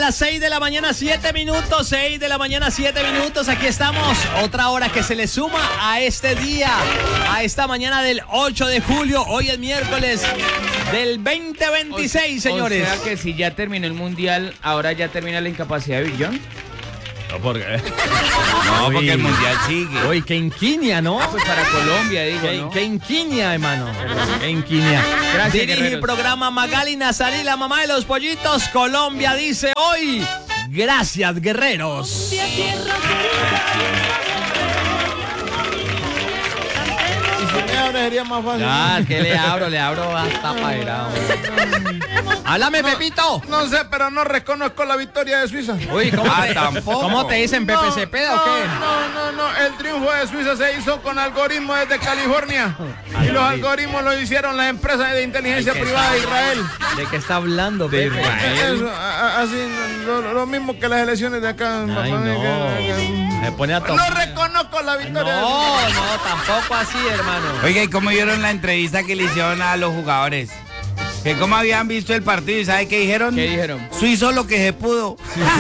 las 6 de la mañana, 7 minutos. 6 de la mañana, 7 minutos. Aquí estamos. Otra hora que se le suma a este día, a esta mañana del 8 de julio. Hoy es miércoles del 2026, señores. O sea que si ya terminó el mundial, ahora ya termina la incapacidad de Billón. No, porque el mundial sigue. Uy, qué inquinia, ¿no? Pues para Colombia, digo, ¿no? Qué inquinia, hermano. Qué inquinia. Gracias, Dirige el guerreros. programa Magali Nazarí, la mamá de los pollitos. Colombia dice hoy, gracias, guerreros. Sería más fácil. Ya, que le abro hasta para ir. Háblame, Pepito. No sé, pero no reconozco la victoria de Suiza. Uy, tampoco. ¿cómo te dicen, Pepe Cepeda o qué? No. El triunfo de Suiza se hizo con algoritmos desde California. Y los algoritmos lo hicieron las empresas de inteligencia privada de Israel. ¿De qué está hablando, Pepe? Eso, así, lo mismo que las elecciones de acá. Ay, no. Me pone a No tomar. reconozco la victoria. No, tampoco así, hermano. Oiga, ¿y cómo vieron la entrevista que le hicieron a los jugadores? Que cómo habían visto el partido y ¿sabe qué dijeron? ¿Qué dijeron? Suizo lo que se pudo.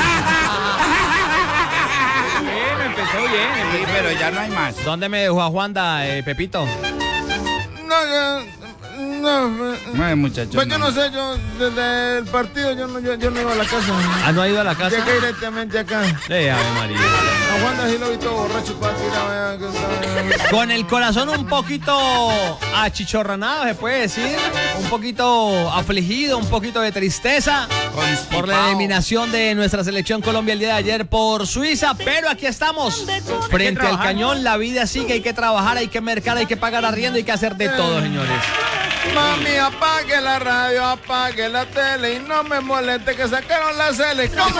Bien, empezó bien. Sí, pero ya no hay más. ¿Dónde me dejó a Juanda, Pepito? No, muchachos. pues yo no sé, yo desde el partido yo no iba a la casa. ¿Ah, no ha ido a la casa? Llegué directamente acá. Ave María. A Juan sí lo vi todo borracho para tirar. Con el corazón un poquito achichorranado, se puede decir. Un poquito afligido, un poquito de tristeza por la eliminación de nuestra selección Colombia el día de ayer por Suiza. Pero aquí estamos, frente al cañón. La vida sigue, hay que trabajar, hay que mercar, hay que pagar arriendo, hay que hacer de todo, señores. Mami, apague la radio, apague la tele y no me moleste que sacaron la Cele. ¿Cómo?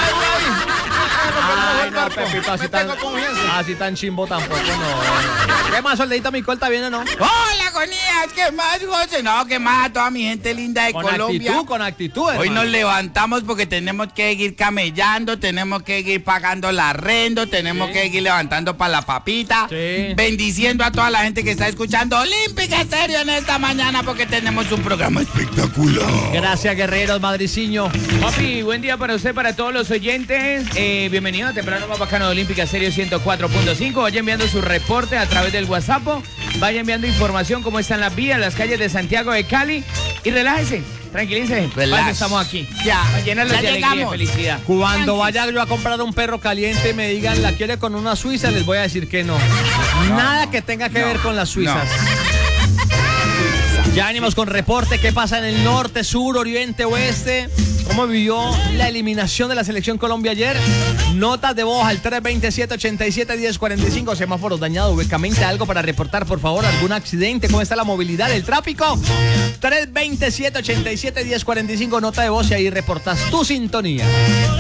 Ay, no, Pepito, así tan chimbo tampoco, no. ¿Qué más, soldadito mi colta viene, no? Hola, Gonías, ¿qué más, José? No, ¿qué más a toda mi gente linda de Colombia? Con actitud, Hoy hermano. nos levantamos porque tenemos que seguir camellando, tenemos que seguir pagando el arrendo, tenemos que seguir levantando para la papita, bendiciendo a toda la gente que está escuchando Olímpica Estéreo en esta mañana porque tenemos un programa espectacular. Gracias, guerreros, madriciño. Papi, buen día para usted, para todos los oyentes. Bienvenido a Temprano Más Bacano de Olímpica Estéreo 104.5. Vaya enviando su reporte a través del WhatsApp. Vaya enviando información cómo están las vías, las calles de Santiago de Cali. Y relájese, tranquilícese. Relax. Estamos aquí. Ya, A llenarlos ya de alegría y llegamos. felicidad. Cuando vaya yo a comprar un perro caliente y me digan, ¿la quiere con una suiza? Les voy a decir que no. Nada que tenga que ver con las suizas. Ya venimos con reporte, qué pasa en el norte, sur, oriente, oeste. ¿Cómo vivió la eliminación de la selección Colombia ayer? Notas de voz al 327-87-1045. Semáforos dañados ubicamente. Algo para reportar, por favor. ¿Algún accidente? ¿Cómo está la movilidad, el tráfico? 327-87-1045. Nota de voz y ahí reportas tu sintonía.